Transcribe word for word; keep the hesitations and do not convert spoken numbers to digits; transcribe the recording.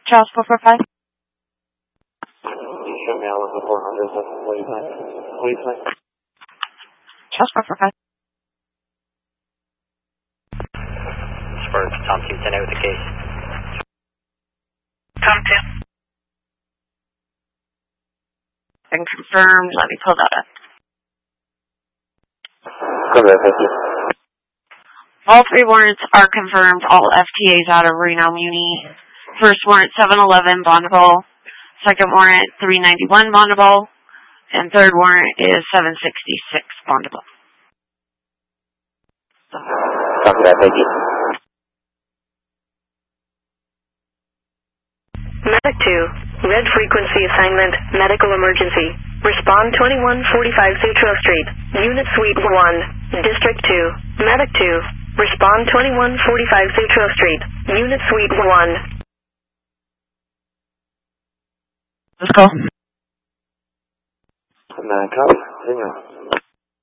Charles four four five. Show me out with the four hundred, that's what do you think? What do you think? Charles four four five. Spurs, Tom two ten out with the case. Tom two. Been confirmed. Let me pull that up. Go ahead, thank you. All three warrants are confirmed. All F T As out of Reno Muni. First warrant seven eleven bondable. Second warrant three ninety-one bondable. And third warrant is seven sixty-six bondable. Copy that, thank you. Medic two, red frequency assignment, medical emergency. Respond twenty-one forty-five Sutro Street, Unit Suite one, District two. Medic two, respond twenty-one forty-five Sutro Street, Unit Suite one. Let's go. Nine, copy. Signal.